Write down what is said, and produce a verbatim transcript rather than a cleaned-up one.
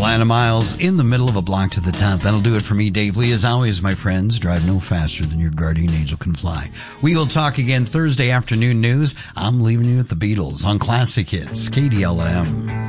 Alana Miles, In the Middle of a Block to the Top. That'll do it for me, Dave Lee. As always, my friends, drive no faster than your guardian angel can fly. We will talk again Thursday afternoon news. I'm leaving you with the Beatles on Classic Hits, K D L M.